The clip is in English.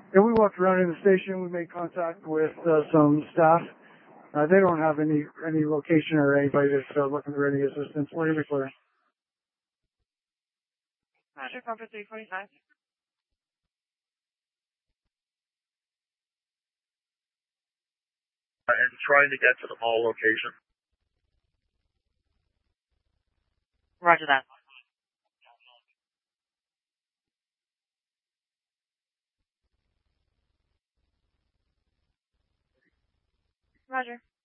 Yeah, we walked around in the station. We made contact with some staff. They don't have any location or anybody that's looking for any assistance. We're going to be clear. Roger, Cobra 345. And trying to get to the mall location. Roger that. Roger.